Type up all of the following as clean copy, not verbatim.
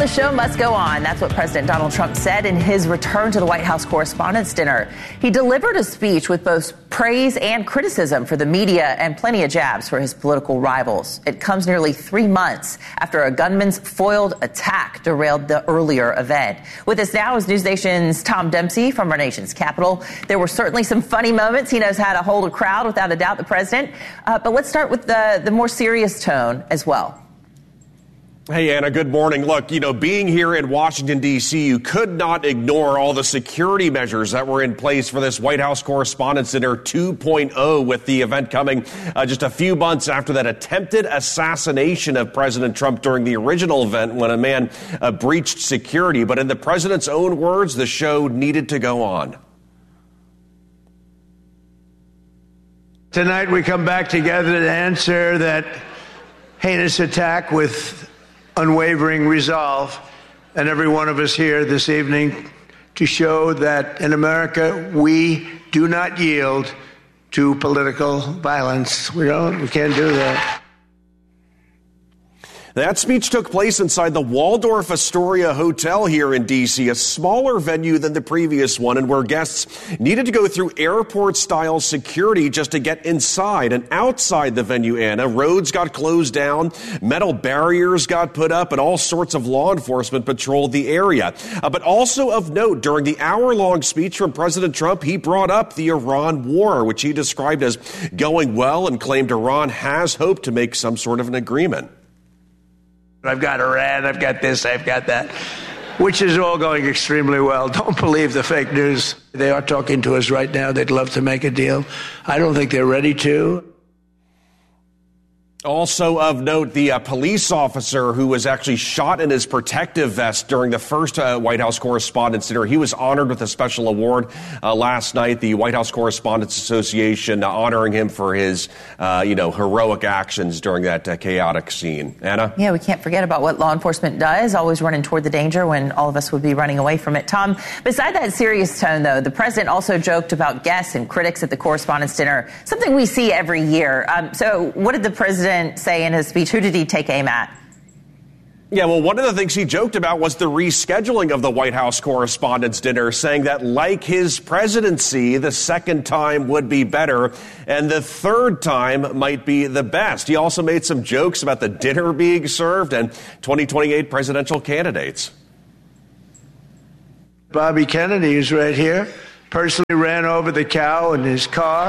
the show must go on. That's what President Donald Trump said in his return to the White House Correspondents' Dinner. He delivered a speech with both praise and criticism for the media and plenty of jabs for his political rivals. It comes nearly 3 months after a gunman's foiled attack derailed the earlier event. With us now is NewsNation's Tom Dempsey from our nation's capital. There were certainly some funny moments. He knows how to hold a crowd, without a doubt, the president. But let's start with the more serious tone as well. Hey, Anna, good morning. Look, being here in Washington, D.C., you could not ignore all the security measures that were in place for this White House Correspondents' Dinner 2.0, with the event coming just a few months after that attempted assassination of President Trump during the original event when a man breached security. But in the president's own words, the show needed to go on. Tonight we come back together to answer that heinous attack with unwavering resolve, and every one of us here this evening to show that in America we do not yield to political violence. We can't do that. That speech took place inside the Waldorf Astoria Hotel here in D.C., a smaller venue than the previous one, and where guests needed to go through airport-style security just to get inside. And outside the venue, Anna, roads got closed down, metal barriers got put up, and all sorts of law enforcement patrolled the area. But also of note, during the hour-long speech from President Trump, he brought up the Iran war, which he described as going well, and claimed Iran has hoped to make some sort of an agreement. I've got Iran, I've got this, I've got that, which is all going extremely well. Don't believe the fake news. They are talking to us right now. They'd love to make a deal. I don't think they're ready to. Also of note, the police officer who was actually shot in his protective vest during the first White House Correspondents' Dinner, he was honored with a special award last night. The White House Correspondents Association honoring him for his, heroic actions during that chaotic scene. Anna? Yeah, we can't forget about what law enforcement does, always running toward the danger when all of us would be running away from it. Tom, beside that serious tone, though, the president also joked about guests and critics at the Correspondents' Dinner, something we see every year. So what did the president say in his speech? Who did he take aim at? Yeah, well, one of the things he joked about was the rescheduling of the White House Correspondents' Dinner, saying that, like his presidency, the second time would be better and the third time might be the best. He also made some jokes about the dinner being served and 2028 presidential candidates. Bobby Kennedy is right here. Personally ran over the cow in his car.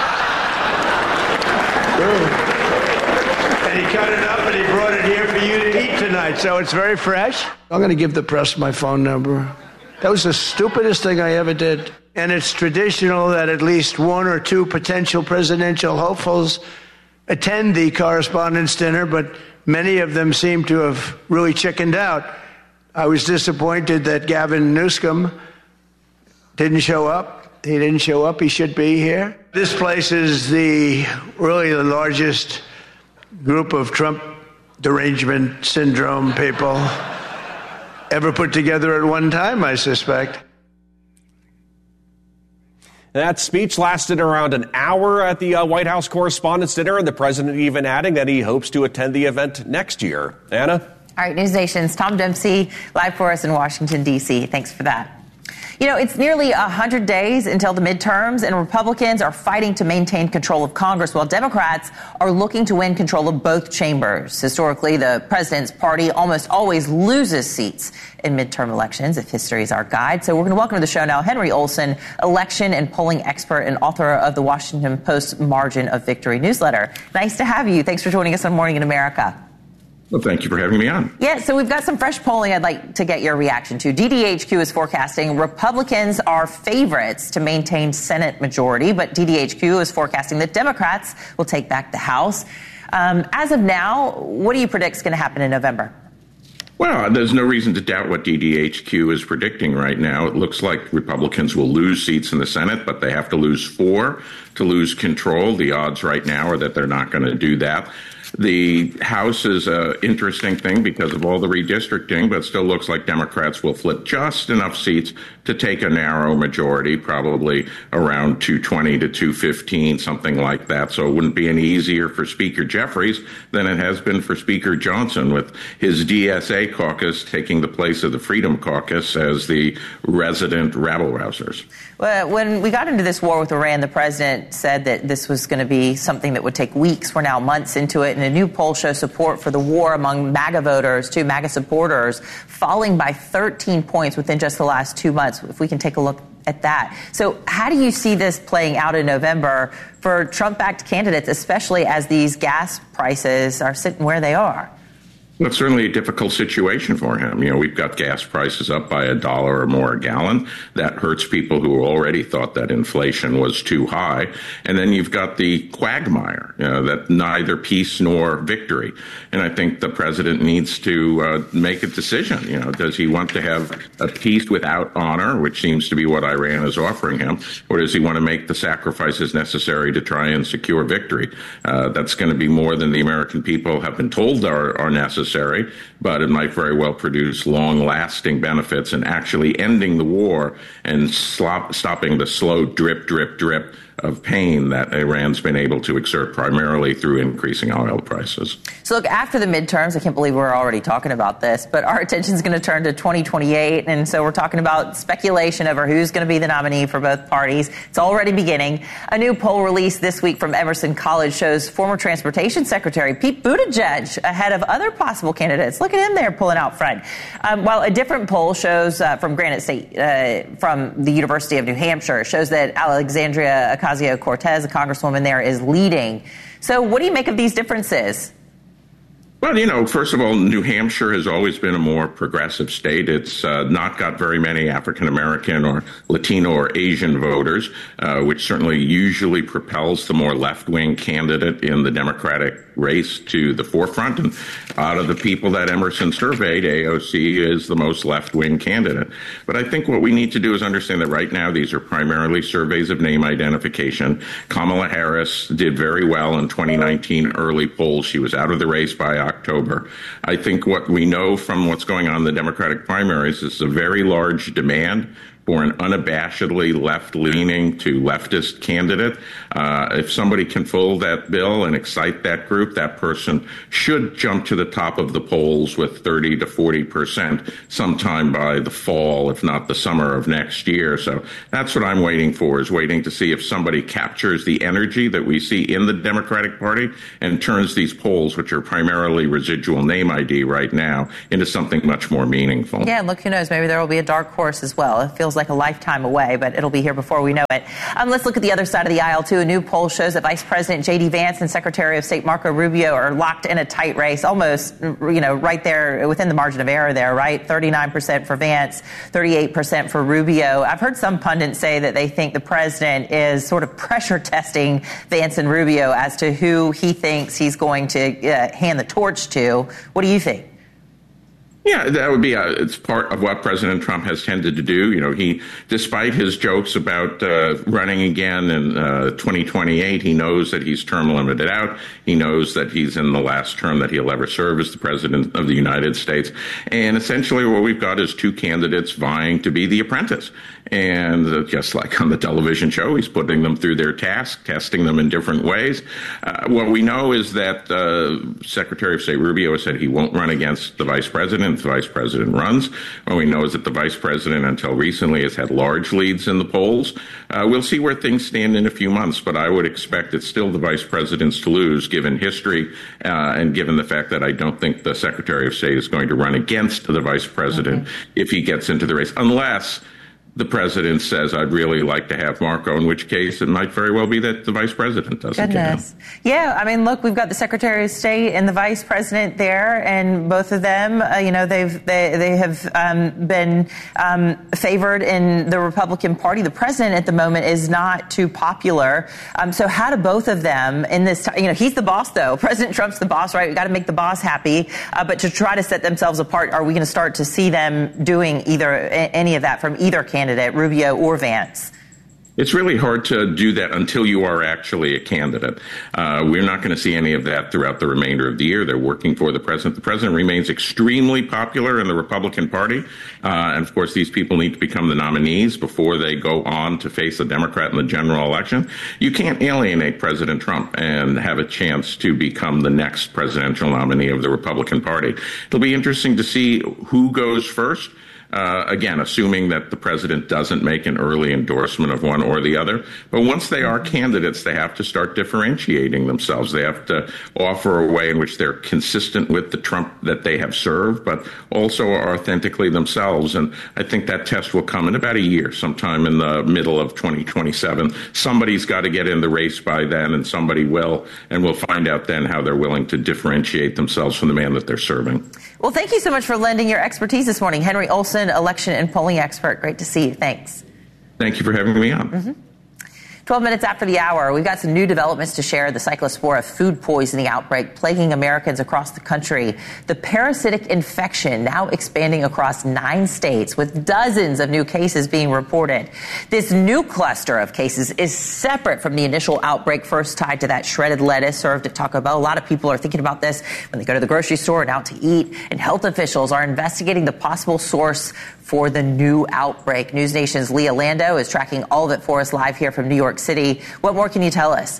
And he cut it up and he brought it here for you to eat tonight. So it's very fresh. I'm going to give the press my phone number. That was the stupidest thing I ever did. And it's traditional that at least one or two potential presidential hopefuls attend the Correspondents' Dinner, but many of them seem to have really chickened out. I was disappointed that Gavin Newsom didn't show up. He didn't show up. He should be here. This place is really the largest group of Trump derangement syndrome people ever put together at one time, I suspect. That speech lasted around an hour at the White House Correspondents' Dinner, and the president even adding that he hopes to attend the event next year. Anna? All right, News Nation's Tom Dempsey, live for us in Washington, D.C. Thanks for that. It's nearly 100 days until the midterms, and Republicans are fighting to maintain control of Congress, while Democrats are looking to win control of both chambers. Historically, the president's party almost always loses seats in midterm elections, if history is our guide. So we're going to welcome to the show now Henry Olsen, election and polling expert and author of the Washington Post Margin of Victory newsletter. Nice to have you. Thanks for joining us on Morning in America. Well, thank you for having me on. Yeah, so we've got some fresh polling I'd like to get your reaction to. DDHQ is forecasting Republicans are favorites to maintain Senate majority, but DDHQ is forecasting that Democrats will take back the House. As of now, what do you predict is going to happen in November? Well, there's no reason to doubt what DDHQ is predicting right now. It looks like Republicans will lose seats in the Senate, but they have to lose 4 to lose control. The odds right now are that they're not going to do that. The House is an interesting thing because of all the redistricting, but it still looks like Democrats will flip just enough seats to take a narrow majority, probably around 220 to 215, something like that. So it wouldn't be any easier for Speaker Jeffries than it has been for Speaker Johnson, with his DSA caucus taking the place of the Freedom Caucus as the resident rabble-rousers. Well, when we got into this war with Iran, the president said that this was going to be something that would take weeks. We're now months into it, and a new poll shows support for the war among MAGA voters, MAGA supporters, falling by 13 points within just the last 2 months, if we can take a look at that. So how do you see this playing out in November for Trump-backed candidates, especially as these gas prices are sitting where they are? Well, it's certainly a difficult situation for him. You know, we've got gas prices up by $1 or more a gallon. That hurts people who already thought that inflation was too high. And then you've got the quagmire, that neither peace nor victory. And I think the president needs to make a decision. You know, does he want to have a peace without honor, which seems to be what Iran is offering him, or does he want to make the sacrifices necessary to try and secure victory? That's going to be more than the American people have been told are necessary. But it might very well produce long-lasting benefits in actually ending the war and stopping the slow drip, drip, drip of pain that Iran's been able to exert primarily through increasing oil prices. So look, after the midterms, I can't believe we're already talking about this, but our attention is going to turn to 2028. And so we're talking about speculation over who's going to be the nominee for both parties. It's already beginning. A new poll released this week from Emerson College shows former Transportation Secretary Pete Buttigieg ahead of other possible candidates. Look at him there pulling out front. While a different poll shows from Granite State, from the University of New Hampshire, shows that Alexandria Ocasio-Cortez, a congresswoman there, is leading. So what do you make of these differences? Well, first of all, New Hampshire has always been a more progressive state. It's not got very many African-American or Latino or Asian voters, which certainly usually propels the more left-wing candidate in the Democratic race to the forefront. And out of the people that Emerson surveyed, AOC is the most left-wing candidate. But I think what we need to do is understand that right now these are primarily surveys of name identification. Kamala Harris did very well in 2019 early polls. She was out of the race by October. I think what we know from what's going on in the Democratic primaries is a very large demand for an unabashedly left-leaning to leftist candidate. If somebody can fold that bill and excite that group, that person should jump to the top of the polls with 30 to 40% sometime by the fall, if not the summer of next year. So that's what I'm waiting for, is waiting to see if somebody captures the energy that we see in the Democratic Party and turns these polls, which are primarily residual name ID right now, into something much more meaningful. Yeah, and look, who knows, maybe there will be a dark horse as well. It feels like a lifetime away, but it'll be here before we know it. Let's look at the other side of the aisle, too. A new poll shows that Vice President J.D. Vance and Secretary of State Marco Rubio are locked in a tight race, almost, right there within the margin of error there, right? 39% for Vance, 38% for Rubio. I've heard some pundits say that they think the president is sort of pressure testing Vance and Rubio as to who he thinks he's going to hand the torch to. What do you think? Yeah, that would be it's part of what President Trump has tended to do. He, despite his jokes about running again in 2028, he knows that he's term limited out. He knows that he's in the last term that he'll ever serve as the president of the United States. And essentially what we've got is two candidates vying to be the apprentice. And just like on the television show, he's putting them through their task, testing them in different ways. What we know is that Secretary of State Rubio has said he won't run against the vice president if the vice president runs. What we know is that the vice president, until recently, has had large leads in the polls. We'll see where things stand in a few months, but I would expect it's still the vice president's to lose, given history and given the fact that I don't think the Secretary of State is going to run against the vice president if he gets into the race, unless the president says, I'd really like to have Marco, in which case it might very well be that the vice president doesn't get him. Yeah, I mean, look, we've got the Secretary of State and the vice president there, and both of them, they have been favored in the Republican Party. The president at the moment is not too popular. So how do both of them in this, he's the boss, though. President Trump's the boss, right? We've got to make the boss happy. But to try to set themselves apart, are we going to start to see them doing any of that from either candidate, Rubio or Vance? It's really hard to do that until you are actually a candidate. We're not going to see any of that throughout the remainder of the year. They're working for the president. The president remains extremely popular in the Republican Party. And, of course, these people need to become the nominees before they go on to face a Democrat in the general election. You can't alienate President Trump and have a chance to become the next presidential nominee of the Republican Party. It'll be interesting to see who goes first. Again, assuming that the president doesn't make an early endorsement of one or the other. But once they are candidates, they have to start differentiating themselves. They have to offer a way in which they're consistent with the Trump that they have served, but also are authentically themselves. And I think that test will come in about a year, sometime in the middle of 2027. Somebody's got to get in the race by then, and somebody will. And we'll find out then how they're willing to differentiate themselves from the man that they're serving. Well, thank you so much for lending your expertise this morning. Henry Olsen, election and polling expert. Great to see you. Thanks. Thank you for having me on. 12 minutes after the hour, we've got some new developments to share. The cyclospora food poisoning outbreak plaguing Americans across the country. The parasitic infection now expanding across 9 states with dozens of new cases being reported. This new cluster of cases is separate from the initial outbreak first tied to that shredded lettuce served at Taco Bell. A lot of people are thinking about this when they go to the grocery store and out to eat. And health officials are investigating the possible source for the new outbreak. News Nation's Leah Lando is tracking all of it for us live here from New York City. What more can you tell us?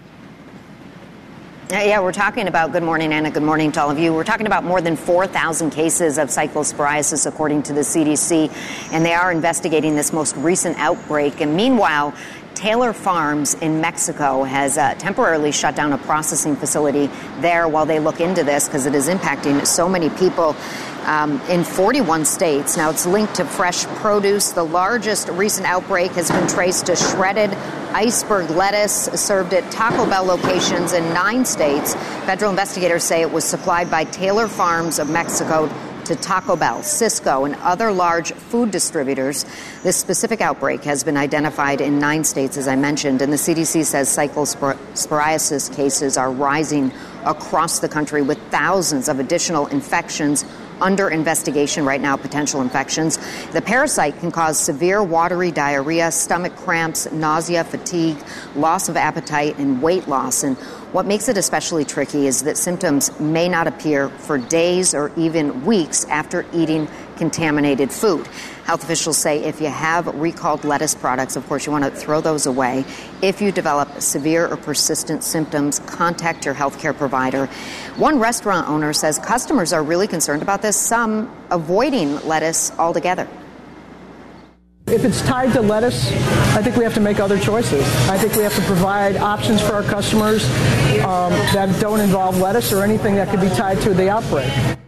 Yeah, we're talking about, good morning, Anna, good morning to all of you. We're talking about more than 4,000 cases of cyclosporiasis, according to the CDC, and they are investigating this most recent outbreak. And meanwhile, Taylor Farms in Mexico has temporarily shut down a processing facility there while they look into this because it is impacting so many people in 41 states. Now, it's linked to fresh produce. The largest recent outbreak has been traced to shredded iceberg lettuce served at Taco Bell locations in 9 states. Federal investigators say it was supplied by Taylor Farms of Mexico to Taco Bell, Sysco, and other large food distributors. This specific outbreak has been identified in 9 states, as I mentioned, and the CDC says cyclosporiasis cases are rising across the country with thousands of additional infections under investigation right now, potential infections. The parasite can cause severe watery diarrhea, stomach cramps, nausea, fatigue, loss of appetite, and weight loss. And what makes it especially tricky is that symptoms may not appear for days or even weeks after eating contaminated food. Health officials say if you have recalled lettuce products, of course, you want to throw those away. If you develop severe or persistent symptoms, contact your healthcare provider. One restaurant owner says customers are really concerned about this, some avoiding lettuce altogether. If it's tied to lettuce, I think we have to make other choices. I think we have to provide options for our customers that don't involve lettuce or anything that could be tied to the outbreak.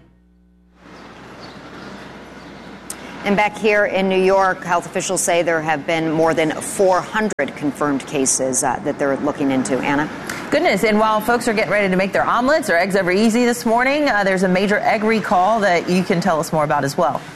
And back here in New York, health officials say there have been more than 400 confirmed cases that they're looking into. Anna? Goodness, and while folks are getting ready to make their omelets or eggs over easy this morning, there's a major egg recall that you can tell us more about as well.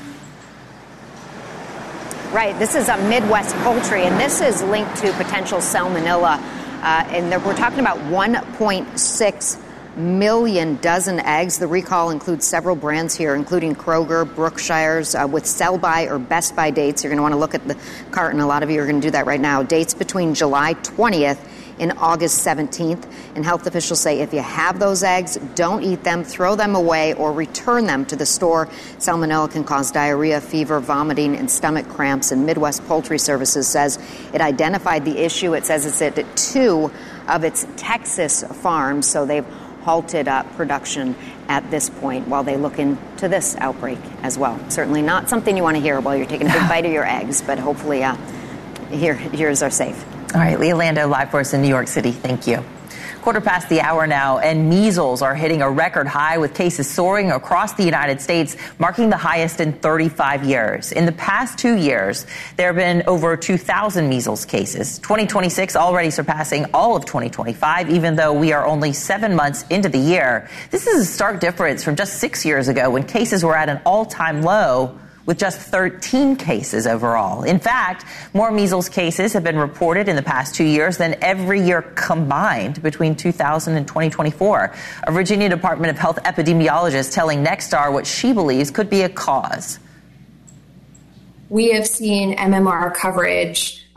Right, this is a Midwest Poultry, and this is linked to potential salmonella. And we're talking about 1.6 million dozen eggs. The recall includes several brands here, including Kroger, Brookshire's, with sell-by or best-by dates. You're going to want to look at the carton. A lot of you are going to do that right now. Dates between July 20th and August 17th. And health officials say if you have those eggs, don't eat them, throw them away, or return them to the store. Salmonella can cause diarrhea, fever, vomiting, and stomach cramps. And Midwest Poultry Services says it identified the issue. It says it's at 2 of its Texas farms, so they've halted production at this point while they look into this outbreak as well. Certainly not something you want to hear while you're taking a big bite of your eggs, but hopefully yours are safe. All right, Leah Lando live for us in New York City. Thank you. 1:15 now, and measles are hitting a record high with cases soaring across the United States, marking the highest in 35 years. In the past 2 years, there have been over 2,000 measles cases. 2026 already surpassing all of 2025, even though we are only 7 months into the year. This is a stark difference from just 6 years ago when cases were at an all-time low, with just 13 cases overall. In fact, more measles cases have been reported in the past 2 years than every year combined between 2000 and 2024. A Virginia Department of Health epidemiologist telling Nexstar what she believes could be a cause. We have seen MMR coverage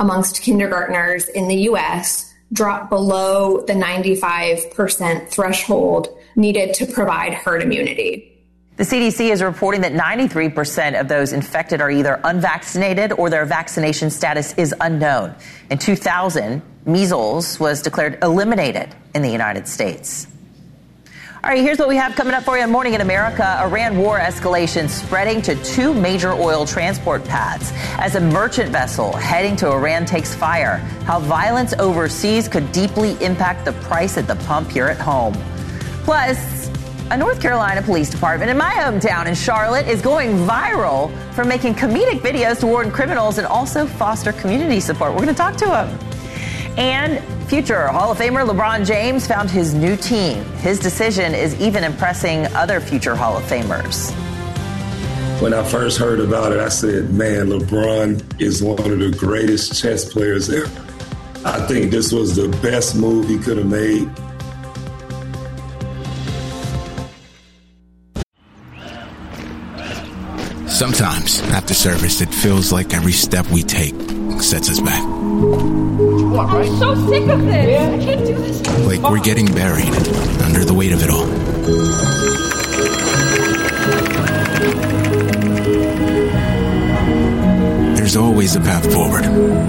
amongst kindergartners in the U.S. dropped below the 95% threshold needed to provide herd immunity. The CDC is reporting that 93% of those infected are either unvaccinated or their vaccination status is unknown. In 2000, measles was declared eliminated in the United States. All right, here's what we have coming up for you on Morning in America. Iran war escalation spreading to 2 major oil transport paths as a merchant vessel heading to Iran takes fire. How violence overseas could deeply impact the price at the pump here at home. Plus, a North Carolina police department in my hometown in Charlotte is going viral for making comedic videos to warn criminals and also foster community support. We're going to talk to him. And future Hall of Famer LeBron James found his new team. His decision is even impressing other future Hall of Famers. When I first heard about it, I said, man, LeBron is one of the greatest chess players ever. I think this was the best move he could have made. Sometimes, after service, it feels like every step we take sets us back. I'm so sick of this. I can't do this. Like we're getting buried under the weight of it all. There's always a path forward.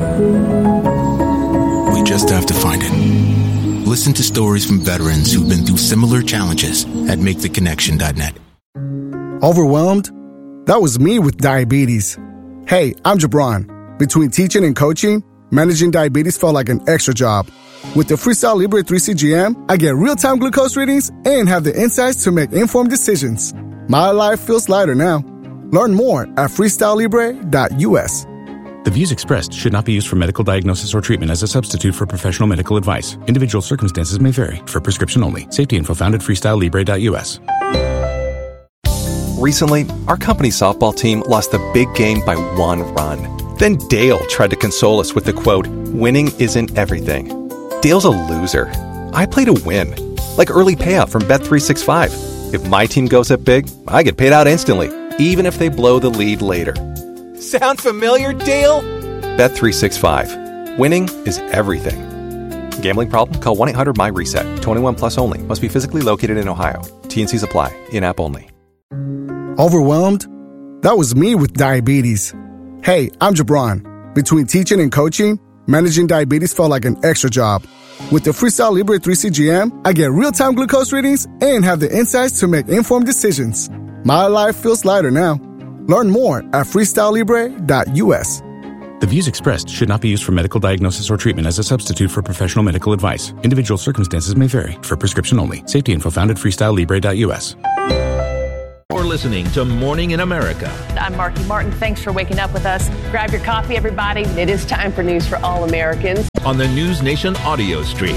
We just have to find it. Listen to stories from veterans who've been through similar challenges at MakeTheConnection.net. Overwhelmed? That was me with diabetes. Hey, I'm Jabron. Between teaching and coaching, managing diabetes felt like an extra job. With the Freestyle Libre 3 CGM, I get real-time glucose readings and have the insights to make informed decisions. My life feels lighter now. Learn more at freestylelibre.us. The views expressed should not be used for medical diagnosis or treatment as a substitute for professional medical advice. Individual circumstances may vary. For prescription only. Safety info found at freestylelibre.us. Recently, our company's softball team lost the big game by 1 run. Then Dale tried to console us with the quote, "Winning isn't everything." Dale's a loser. I play to win. Like early payout from Bet365. If my team goes up big, I get paid out instantly, even if they blow the lead later. Sound familiar, Dale? Bet365. Winning is everything. Gambling problem? Call 1-800-MY-RESET. 21 plus only. Must be physically located in Ohio. T&Cs apply. In-app only. Overwhelmed? That was me with diabetes. Hey, I'm Jabron. Between teaching and coaching, managing diabetes felt like an extra job. With the Freestyle Libre 3 CGM, I get real-time glucose readings and have the insights to make informed decisions. My life feels lighter now. Learn more at freestylelibre.us. The views expressed should not be used for medical diagnosis or treatment as a substitute for professional medical advice. Individual circumstances may vary. For prescription only. Safety info found at freestylelibre.us. You're listening to Morning in America. I'm Marky Martin. Thanks for waking up with us. Grab your coffee, everybody. It is time for News for All Americans. On the News Nation audio stream.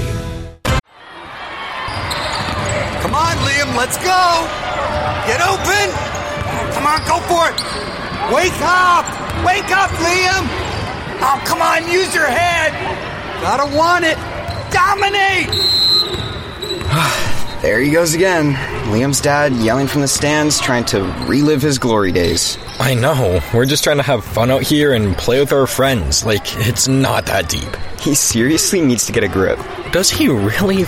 Come on, Liam, let's go. Get open. Come on, go for it. Wake up. Wake up, Liam. Oh, come on, use your head. Gotta want it. Dominate. There he goes again. Liam's dad yelling from the stands, trying to relive his glory days. I know. We're just trying to have fun out here and play with our friends. Like, it's not that deep. He seriously needs to get a grip. Does he really?